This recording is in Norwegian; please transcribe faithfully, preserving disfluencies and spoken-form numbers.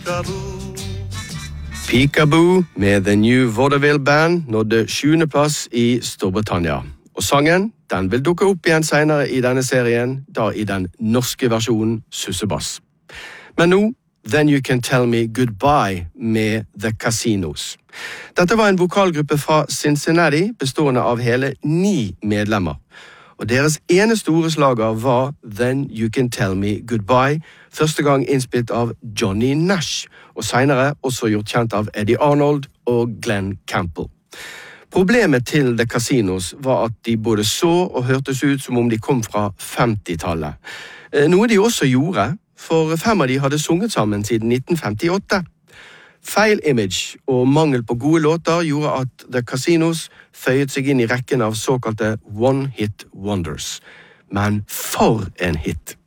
Peekaboo med The New Vaudeville Band nådde sjuende plass i Storbritannia. Og sangen, den vil dukke opp igjen senere i denne serien, da i den norske versjonen Sussebass. Men nå, Then You Can Tell Me Goodbye med The Casinos. Dette var en vokalgruppe fra Cincinnati, bestående av hele ni medlemmer. Og deres ene store slager var Then You Can Tell Me Goodbye, første gang innspilt av Johnny Nash, og senere også gjort kjent av Eddie Arnold og Glenn Campbell. Problemet til The Casinos var at de både så og hørtes ut som om de kom fra femtitallet. Noe de også gjorde, for fem av de hadde sunget sammen siden nitten femtiåtte. Feil image og mangel på gode låter gjorde at The Casinos føyet seg inn i rekken av såkalte one-hit wonders. Men for en hit!